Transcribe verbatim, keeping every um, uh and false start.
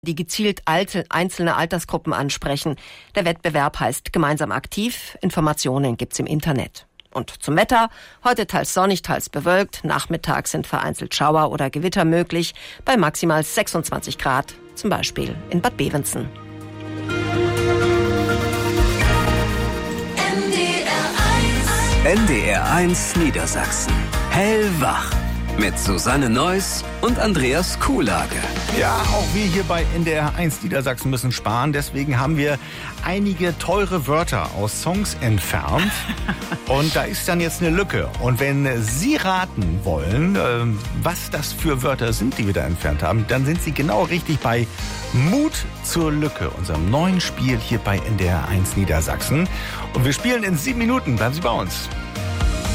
die gezielt einzelne Altersgruppen ansprechen. Der Wettbewerb heißt Gemeinsam aktiv. Informationen gibt's im Internet. Und zum Wetter. Heute teils sonnig, teils bewölkt. Nachmittags sind vereinzelt Schauer oder Gewitter möglich. Bei maximal sechsundzwanzig Grad. Zum Beispiel in Bad Bevensen. N D R eins Niedersachsen. Hellwach. Mit Susanne Neuss und Andreas Kuhlage. Ja, auch wir hier bei N D R eins Niedersachsen müssen sparen. Deswegen haben wir einige teure Wörter aus Songs entfernt. Und da ist dann jetzt eine Lücke. Und wenn Sie raten wollen, was das für Wörter sind, die wir da entfernt haben, dann sind Sie genau richtig bei Mut zur Lücke, unserem neuen Spiel hier bei N D R eins Niedersachsen. Und wir spielen in sieben Minuten. Bleiben Sie bei uns.